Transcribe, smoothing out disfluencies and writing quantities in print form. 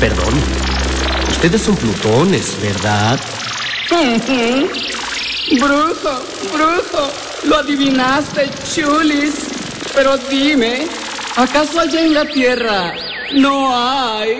Perdón. Ustedes son plutones, ¿verdad? Brujo, lo adivinaste, chulis. Pero dime, ¿acaso allá en la Tierra no hay